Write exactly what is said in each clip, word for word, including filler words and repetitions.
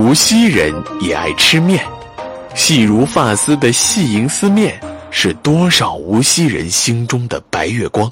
无锡人也爱吃面，细如发丝的细银丝面是多少无锡人心中的白月光。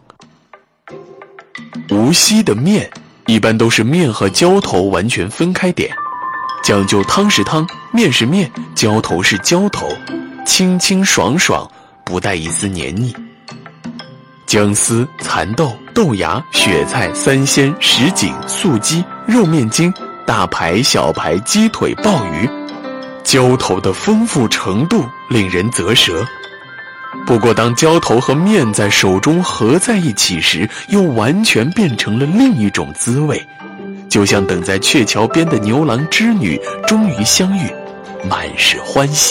无锡的面一般都是面和浇头完全分开点，讲究汤是汤，面是面，浇头是浇头，清清爽爽，不带一丝黏腻。姜丝、蚕豆、豆芽、雪菜、三鲜、什锦、素鸡、肉面筋、大排、小排、鸡腿、鲍鱼，浇头的丰富程度令人啧舌。不过当浇头和面在手中合在一起时，又完全变成了另一种滋味，就像等在鹊桥边的牛郎织女终于相遇，满是欢喜。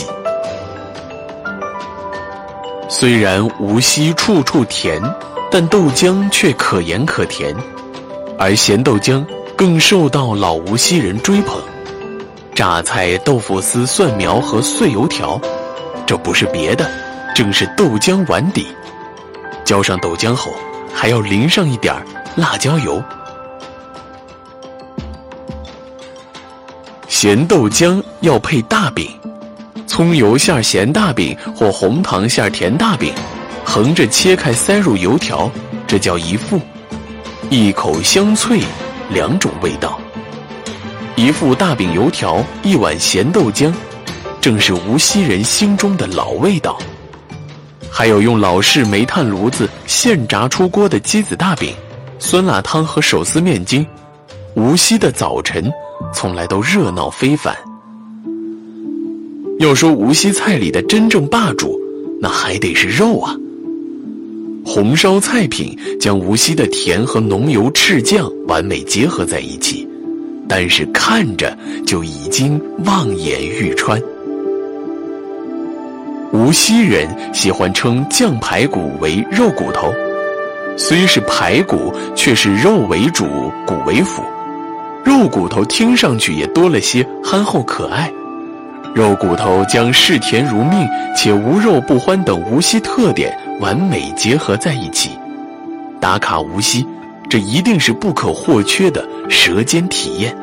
虽然无锡处处甜，但豆浆却可盐可甜，而咸豆浆更受到老无锡人追捧。榨菜、豆腐丝、蒜苗和碎油条，这不是别的，正是豆浆碗底。浇上豆浆后，还要淋上一点辣椒油。咸豆浆要配大饼，葱油馅咸大饼或红糖馅甜大饼，横着切开塞入油条，这叫一副。一口香脆，两种味道。一副大饼油条，一碗咸豆浆，正是无锡人心中的老味道。还有用老式煤炭炉子现炸出锅的鸡子大饼、酸辣汤和手撕面筋，无锡的早晨从来都热闹非凡。要说无锡菜里的真正霸主，那还得是肉啊。红烧菜品将无锡的甜和浓油赤酱完美结合在一起，但是看着就已经望眼欲穿。无锡人喜欢称酱排骨为肉骨头，虽是排骨，却是肉为主，骨为辅。肉骨头听上去也多了些憨厚可爱。肉骨头将嗜甜如命且无肉不欢等无锡特点完美结合在一起，打卡无锡，这一定是不可或缺的舌尖体验。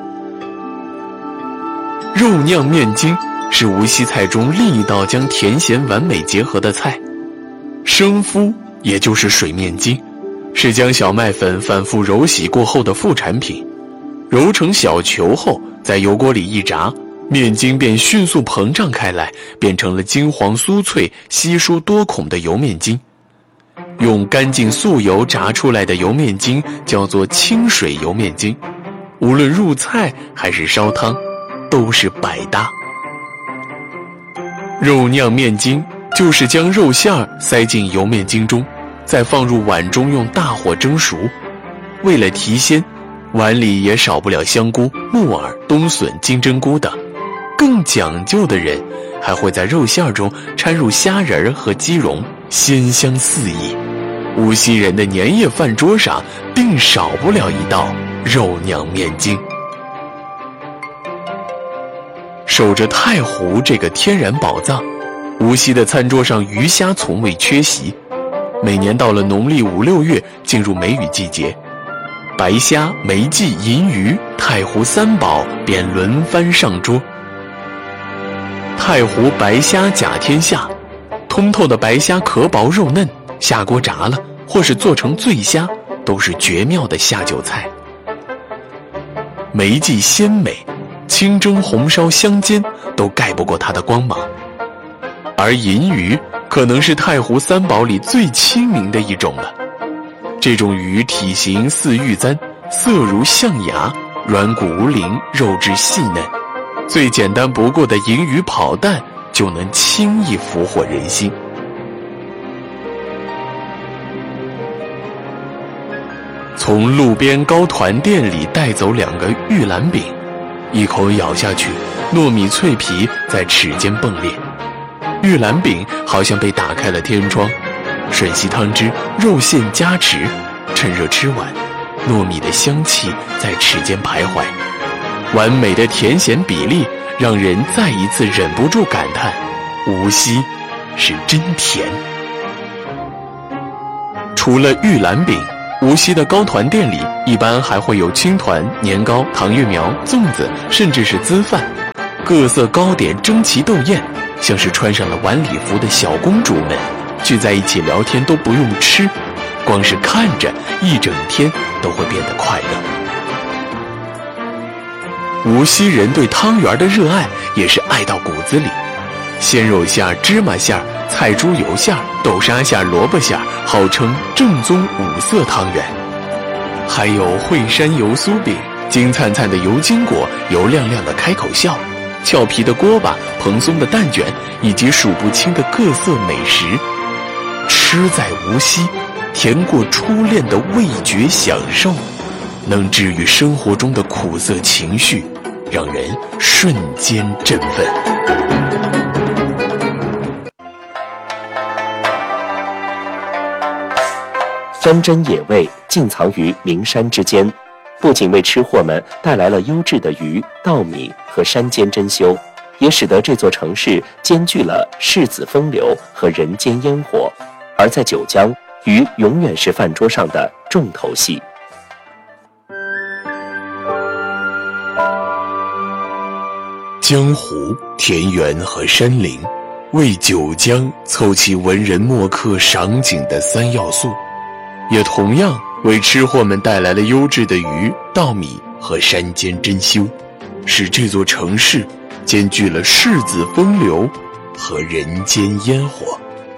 肉酿面筋是无锡菜中另一道将甜咸完美结合的菜。生麸也就是水面筋，是将小麦粉反复揉洗过后的副产品，揉成小球后在油锅里一炸，面筋便迅速膨胀开来，变成了金黄酥脆、稀疏多孔的油面筋。用干净素油炸出来的油面筋叫做清水油面筋，无论入菜还是烧汤，都是百搭。肉酿面筋就是将肉馅儿塞进油面筋中，再放入碗中用大火蒸熟。为了提鲜，碗里也少不了香菇、木耳、冬笋、金针菇等。更讲究的人还会在肉馅中掺入虾仁儿和鸡蓉，鲜香四溢。无锡人的年夜饭桌上定少不了一道肉酿面筋。守着太湖这个天然宝藏，无锡的餐桌上鱼虾从未缺席。每年到了农历五六月，进入梅雨季节，白虾、梅鲫、银鱼、太湖三宝便轮番上桌。太湖白虾甲天下，通透的白虾壳薄肉嫩，下锅炸了或是做成醉虾，都是绝妙的下酒菜。梅鲫鲜美，清蒸红烧香煎都盖不过它的光芒。而银鱼可能是太湖三宝里最亲民的一种了。这种鱼体型似玉簪，色如象牙，软骨无鳞，肉质细嫩。最简单不过的银鱼跑蛋就能轻易俘获人心。从路边糕团店里带走两个玉兰饼，一口咬下去，糯米脆皮在齿间迸裂。玉兰饼好像被打开了天窗，吮吸汤汁，肉馅加持，趁热吃完，糯米的香气在齿间徘徊。完美的甜咸比例让人再一次忍不住感叹，无锡是真甜。除了玉兰饼，无锡的糕团店里一般还会有青团、年糕、糖月苗、粽子，甚至是粢饭。 各色糕点争奇斗艳，像是穿上了晚礼服的小公主们，聚在一起聊天都不用吃，光是看着一整天都会变得快乐。无锡人对汤圆的热爱也是爱到骨子里，鲜肉馅、芝麻馅、菜猪油馅、豆沙馅、萝卜馅，号称正宗五色汤圆。还有惠山油酥饼、金灿灿的油筋果、油亮亮的开口笑、俏皮的锅巴、蓬松的蛋卷，以及数不清的各色美食。吃在无锡，甜过初恋的味觉享受，能治愈生活中的苦涩情绪，让人瞬间振奋。 山珍野味尽藏于名山之间，不仅为吃货们带来了优质的鱼、稻米和山间珍馐，也使得这座城市兼具了世子风流和人间烟火。而在九江，鱼永远是饭桌上的重头戏。 江湖、田园和山林，为九江凑齐文人墨客赏景的三要素，也同样为吃货们带来了优质的鱼、稻米和山间珍馐，使这座城市兼具了世子风流和人间烟火。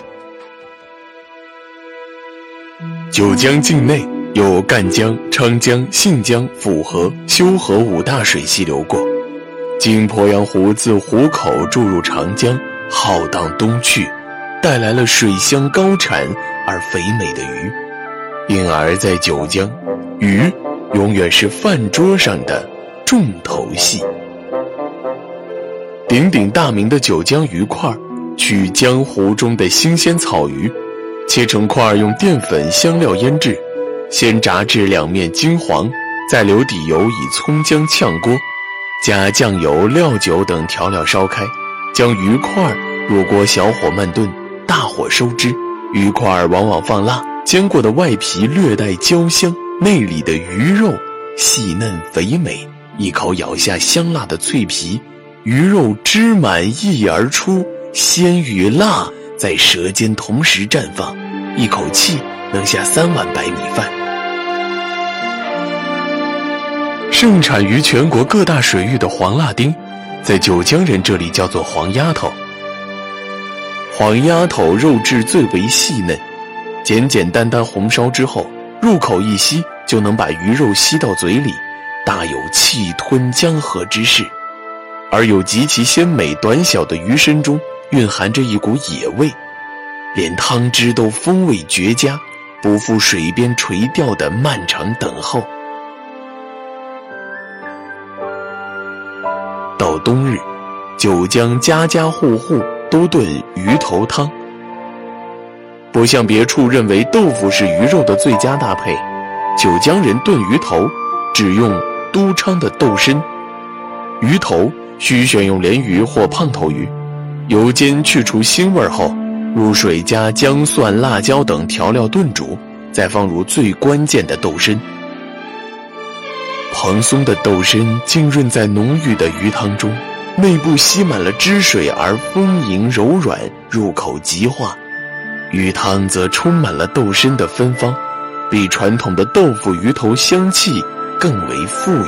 九江境内有赣江、昌江、信江、抚河、修河五大水系流过，经鄱阳湖自湖口注入长江，浩荡东去，带来了水乡高产而肥美的鱼。因而在九江，鱼永远是饭桌上的重头戏。鼎鼎大名的九江鱼块，取江湖中的新鲜草鱼，切成块用淀粉香料腌制，先炸至两面金黄，再留底油以葱姜炝锅，加酱油、料酒等调料烧开，将鱼块入锅小火慢炖，大火收汁。鱼块往往放辣，煎过的外皮略带焦香，内里的鱼肉细嫩肥美，一口咬下香辣的脆皮，鱼肉汁满溢而出，鲜与辣在舌尖同时绽放，一口气能下三碗白米饭。盛产于全国各大水域的黄辣丁，在九江人这里叫做黄丫头。黄丫头肉质最为细嫩，简简单单红烧之后，入口一吸就能把鱼肉吸到嘴里，大有气吞江河之势。而有极其鲜美短小的鱼身中蕴含着一股野味，连汤汁都风味绝佳，不负水边垂钓的漫长等候。到冬日，九江家家户户都炖鱼头汤。不像别处认为豆腐是鱼肉的最佳搭配，九江人炖鱼头只用都昌的豆参。鱼头需选用鲢鱼或胖头鱼，油煎去除腥味后，入水加姜蒜辣椒等调料炖煮，再放入最关键的豆参。蓬松的豆参浸润在浓郁的鱼汤中，内部吸满了汁水而丰盈柔软，入口即化。鱼汤则充满了豆参的芬芳，比传统的豆腐鱼头香气更为富裕。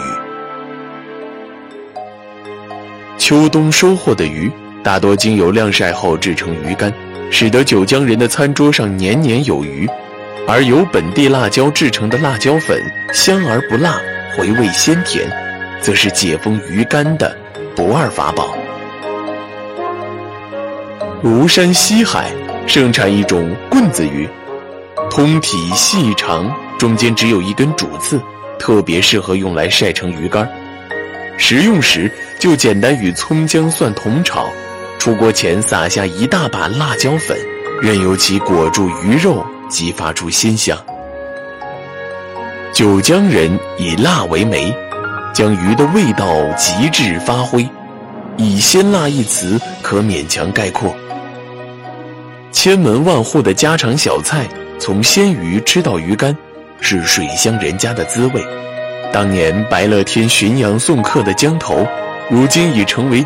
秋冬收获的鱼大多经由晾晒后制成鱼干，使得九江人的餐桌上年年有余。而由本地辣椒制成的辣椒粉香而不辣，回味鲜甜，则是解封鱼干的不二法宝。庐山西海盛产一种棍子鱼，通体细长，中间只有一根主刺，特别适合用来晒成鱼干。食用时就简单与葱姜蒜同炒，出锅前撒下一大把辣椒粉，任由其裹住鱼肉，激发出鲜香。九江人以辣为媒，将鱼的味道极致发挥，以鲜辣一词可勉强概括。千门万户的家常小菜，从鲜鱼吃到鱼干，是水乡人家的滋味。当年白乐天巡洋送客的江头，如今已成为